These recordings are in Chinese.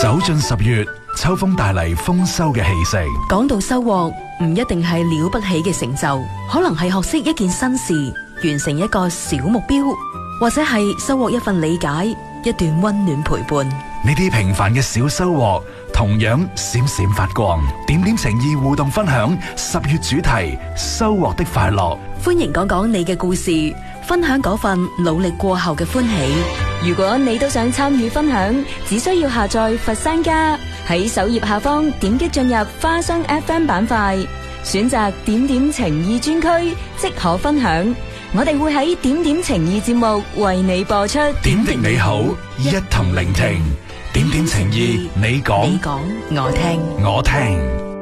走進10月，秋風帶嚟豐收嘅氣息。 講到收穫，唔一定係了不起嘅成就，可能係學識一件新事，完成一個小目標，或者係收穫一份理解，一段溫暖陪伴。 呢啲平凡嘅小收穫，同樣閃閃發光。點點情意互動分享10月主題收穫的快樂。 歡迎講講你嘅故事，分享嗰份努力過後嘅歡喜。如果你都想參與分享，只需要下載佛山家，喺首頁下方點擊進入花生 FM 板塊，選擇點點情意專區，即可分享。我哋會喺點點情意節目為你播出。 點滴你好，一同聆聽。點點情意，你講， 我聽， 我聽。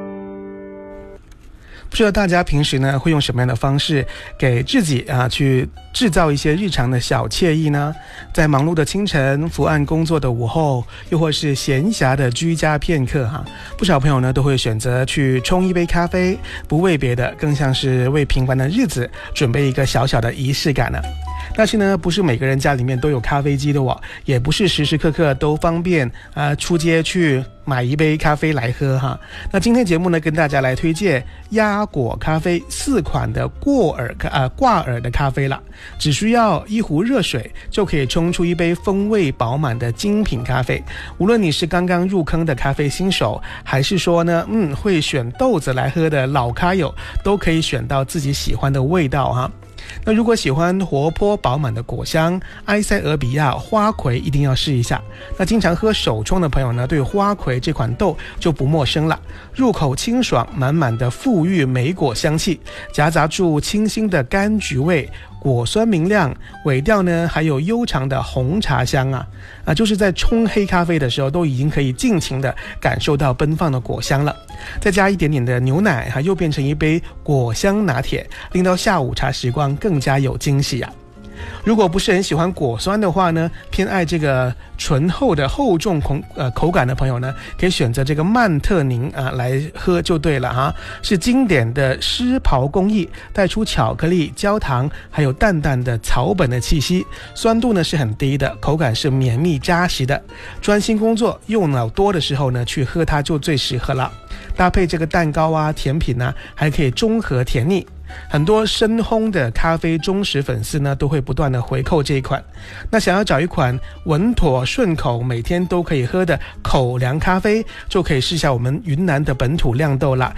不知道大家平時呢會用什麼樣的方式給自己去製造一些日常的小愜意呢？在忙碌的清晨、伏案工作的午後，又或是閒暇的居家片刻不少朋友呢都會選擇去沖一杯咖啡，不為別的，更像是為平凡的日子準備一個小小的儀式感呢。但是呢，不是每個人家裡面都有咖啡機的也不是時時刻刻都方便出街去買一杯咖啡來喝那今天節目呢，跟大家來推薦鴨果咖啡4款的掛耳的咖啡了。只需要一壺熱水就可以沖出一杯風味飽滿的精品咖啡。無論你是剛剛入坑的咖啡新手，還是說呢會選豆子來喝的老咖友，都可以選到自己喜歡的味道那如果喜歡活潑飽滿的果香，埃塞俄比亞花魁一定要試一下。那經常喝手沖的朋友呢，對花魁這款豆就不陌生了。入口清爽，滿滿的馥郁莓果香氣，夾雜住清新的柑橘味，果酸明亮，尾調呢還有悠長的紅茶香就是在沖黑咖啡的時候都已經可以盡情的感受到奔放的果香了。再加一點點的牛奶又變成一杯果香拿鐵，令到下午茶時光更加有驚喜如果不是很喜歡果酸的話呢，偏愛這個醇厚的厚重口感的朋友呢，可以選擇這個曼特寧來喝就對了是經典的濕刨工藝，帶出巧克力、焦糖還有淡淡的草本的氣息，酸度呢是很低的，口感是綿密扎實的。專心工作用腦多的時候呢，去喝它就最適合了。搭配這個蛋糕甜品還可以中和甜膩。很多深烘的咖啡忠實粉絲呢，都會不斷的回購這一款。那想要找一款穩妥順口，每天都可以喝的口糧咖啡，就可以試下我們雲南的本土釀豆啦。